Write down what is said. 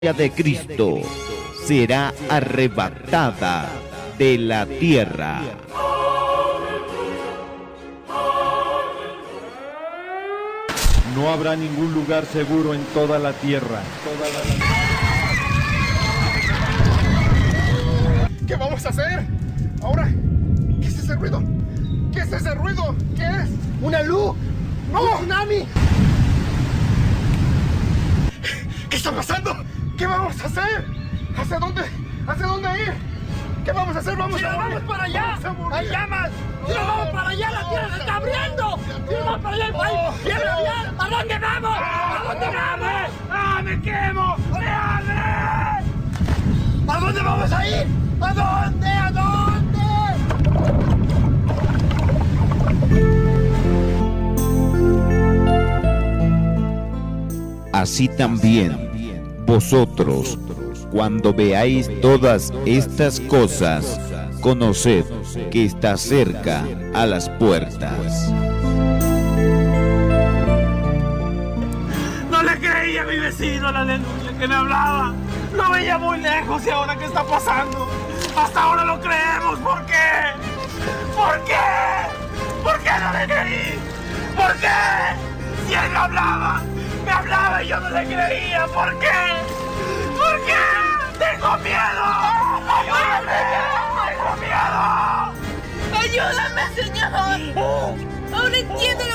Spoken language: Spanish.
de Cristo será arrebatada de la tierra. No habrá ningún lugar seguro en toda la tierra. ¿Qué vamos a hacer? Ahora, ¿qué es ese ruido? ¿Qué es ese ruido? ¿Qué es? ¿Una luz? ¡No! ¡Un tsunami! ¿Qué está pasando? ¿Qué vamos a hacer? ¿Hacia dónde ir? ¿Qué vamos a hacer? ¡Vamos a morir! ¡Vamos para allá! ¡Hay llamas! ¡Si nos vamos para allá, la tierra se está abriendo! ¡Si nos vamos para allá, hay fiebre aviar! ¿A dónde vamos? ¿A dónde vamos? ¡Ah, me quemo! ¡Me arde! ¿A dónde vamos a ir? ¿A dónde? ¿A dónde? Así también vosotros, cuando veáis todas estas cosas, conoced que está cerca a las puertas. No le creía a mi vecino, aleluya, que me hablaba. Lo veía muy lejos y ahora ¿qué está pasando? Hasta ahora lo creemos. ¿Por qué? ¿Por qué? ¿Por qué no le creí? ¿Por qué? Si él me hablaba y yo no le creía. ¿Por qué? ¿Por qué? ¡Tengo miedo! ¡Ayúdame! ¡Tengo miedo! ¡Ayúdame, Señor! Ahora entiendo